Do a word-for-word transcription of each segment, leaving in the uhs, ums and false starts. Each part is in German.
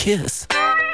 Kiss.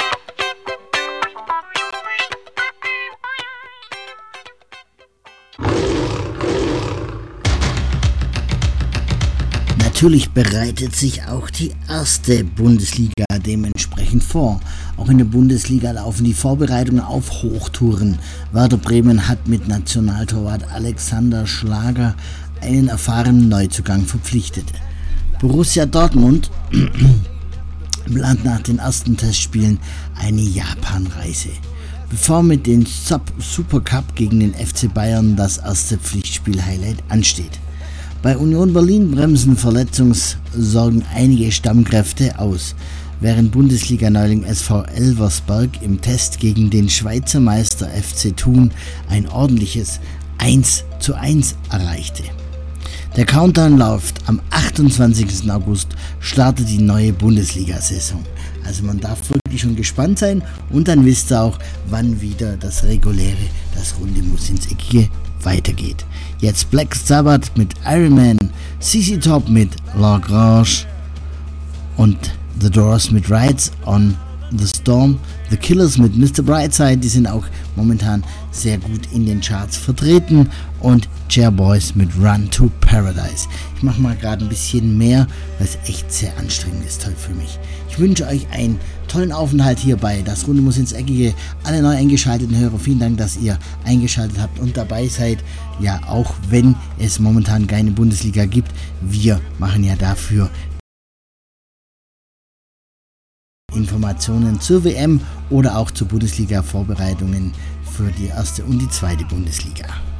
Natürlich bereitet sich auch die erste Bundesliga dementsprechend vor. Auch in der Bundesliga laufen die Vorbereitungen auf Hochtouren. Werder Bremen hat mit Nationaltorwart Alexander Schlager einen erfahrenen Neuzugang verpflichtet. Borussia Dortmund plant nach den ersten Testspielen eine Japanreise. Bevor mit dem Supercup gegen den F C Bayern das erste Pflichtspiel-Highlight ansteht. Bei Union Berlin bremsen Verletzungssorgen einige Stammkräfte aus, während Bundesliga-Neuling S V Elversberg im Test gegen den Schweizer Meister F C Thun ein ordentliches eins zu eins erreichte. Der Countdown läuft. Am achtundzwanzigsten August startet die neue Bundesliga-Saison. Also man darf wirklich schon gespannt sein und dann wisst ihr auch, wann wieder das reguläre, das Runde muss ins Eckige weitergeht. Jetzt Black Sabbath mit Iron Man, C C Top mit Lagrange und The Doors mit Rides on the Storm, The Killers mit Mister Brightside, die sind auch momentan sehr gut in den Charts vertreten, und Chairboys mit Run to Paradise. Ich mache mal gerade ein bisschen mehr, weil es echt sehr anstrengend ist heute für mich. Ich wünsche euch einen tollen Aufenthalt hierbei. Das Runde muss ins Eckige. Alle neu eingeschalteten Hörer, vielen Dank, dass ihr eingeschaltet habt und dabei seid. Ja, auch wenn es momentan keine Bundesliga gibt, wir machen ja dafür Informationen zur W M oder auch zu Bundesliga-Vorbereitungen für die erste und die zweite Bundesliga.